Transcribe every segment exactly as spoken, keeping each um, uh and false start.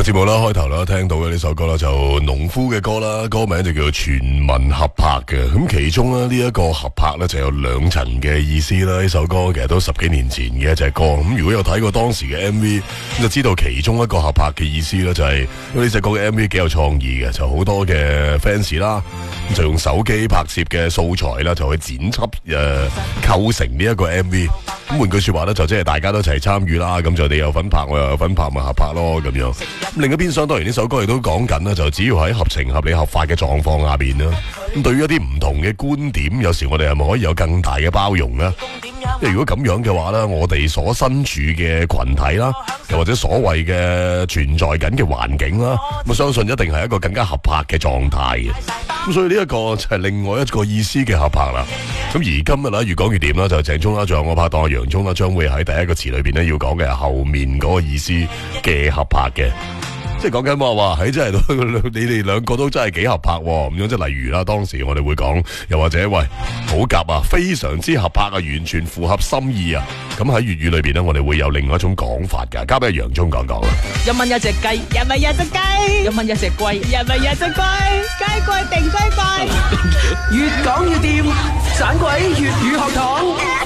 節目啦，開頭啦，聽到嘅呢首歌啦，就農夫嘅歌啦，歌名就叫做全民合拍嘅。咁其中咧呢一個合拍咧就有兩層嘅意思啦。呢首歌其實都十幾年前嘅一隻歌。咁如果有睇過當時嘅 M V，咁就知道其中一個合拍嘅意思咧就係因為呢隻歌嘅 M V 幾有創意嘅，就好多嘅 fans 啦，就用手機拍攝嘅素材啦，就去剪輯誒、呃、構成呢一個 M V。咁換句說話咧，就即係大家都一齊參與啦。咁就你有份拍，我又有份拍，咪合拍咯咁樣。另一邊廂當然呢首歌亦都講緊啦，就只要喺合情合理合法嘅狀況下邊啦。咁對於一啲唔同嘅觀點，有時我哋係咪可以有更大嘅包容呢？因為如果咁樣嘅話咧，我哋所身處嘅群體啦，又或者所謂嘅存在緊嘅環境啦，咁相信一定係一個更加合拍嘅狀態嘅。咁所以呢一個就係另外一個意思嘅合拍啦。咁而今日啦，越講越掂啦，就鄭中啦，仲有我拍檔楊中啦，將會喺第一個詞裏邊咧要講嘅係後面嗰個意思嘅合拍嘅。即係講緊話話，喺真係你哋兩個都真係幾合拍咁樣，即係例如啦，當時我哋會講，又或者喂好夾啊，非常之合拍啊，完全符合心意啊。咁喺粵語裏邊咧，我哋會有另外一種講法噶，交俾楊中講講啦。 一蚊一隻雞，一蚊一隻雞，一蚊一隻龜，一蚊一隻龜，雞貴定雞貴，越講越掂，盞鬼粵語學堂。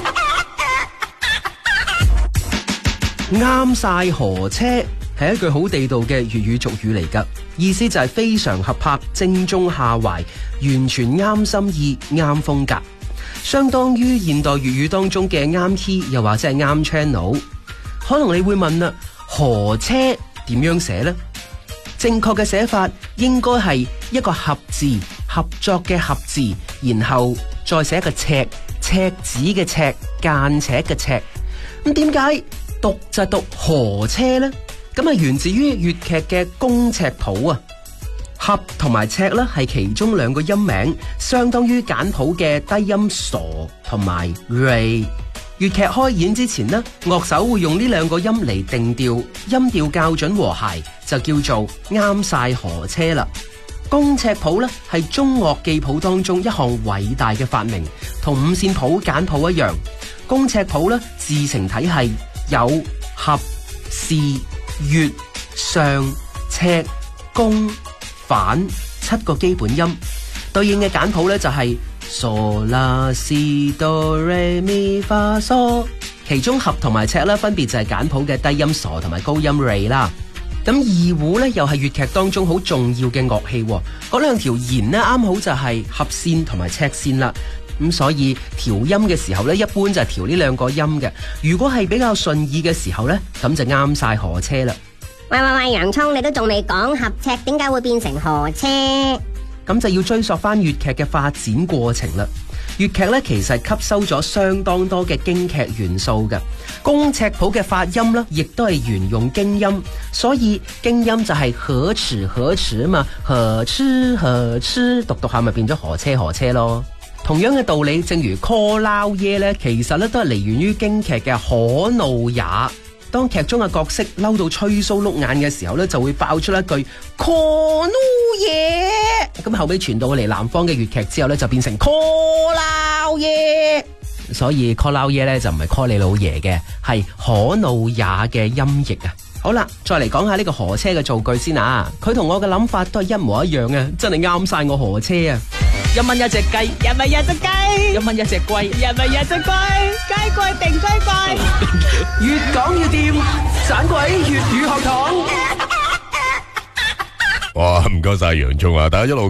啱晒河車係一句好地道嘅粵語俗語嚟㗎，意思就係非常合拍、正中下懷、完全啱心意、啱風格，相當於現代粵語當中嘅啱 key，又或者係啱 channel。可能你會問啦，河車點樣寫呢？正確嘅寫法應該係一個合字，合作嘅合字，然後再寫一個尺，尺子嘅尺，間尺嘅尺。咁點解讀就讀河車呢？咁係源自於粵劇嘅公尺譜啊，合同埋尺咧係其中兩個音名，相當於簡譜嘅低音傻同埋 ray。粵劇開演之前呢，樂手會用呢兩個音嚟定調，音調較準和諧，就叫做啱晒河車啦。公尺譜咧係中樂記譜當中一項偉大嘅發明，同五線譜簡譜一樣。公尺譜咧字程體系有合、士、粵、上、尺、公、反七個基本音，對應嘅簡譜咧就係嗦啦西哆唻咪發嗦，其中合同埋尺咧分別就係簡譜嘅低音嗦同埋高音唻啦。咁二胡咧又係粵劇當中好重要嘅樂器，嗰兩條弦呢啱好就係合線同埋尺線啦。咁所以調音嘅時候咧，一般就係調呢兩個音嘅。如果係比較順意嘅時候咧，咁就啱晒河車啦。 喂喂喂，洋蔥，你都仲未講合尺點解會變成河車？ 咁就要追溯翻粵劇嘅發展過程啦。粵劇咧其實吸收咗相當多嘅京劇元素嘅，公尺譜嘅發音咧，亦都係沿用京音，所以京音就係河池河池啊嘛，河池河池，讀讀下咪變咗河車河車咯。同樣嘅道理，正如 call 撈耶咧，其實咧都係嚟源於京劇嘅可怒也。當劇中嘅角色嬲到吹鬚碌眼嘅時候咧，就會爆出一句 call 怒耶。咁後尾傳到嚟南方嘅粵劇之後咧，就變成 call 撈耶。所以 call 撈耶咧就唔係 call 你老爺嘅，係可怒也嘅音譯啊。好啦，再嚟講下呢個河車嘅造句先啊。佢同我嘅諗法都係一模一樣啊，真係啱晒我河車啊！ 一蚊一隻雞，一蚊一隻雞，一蚊一隻龜，一蚊一隻龜，雞貴定雞貴， 越講越掂，盞鬼粵語學堂。 哇，唔該晒楊中啊，大家一路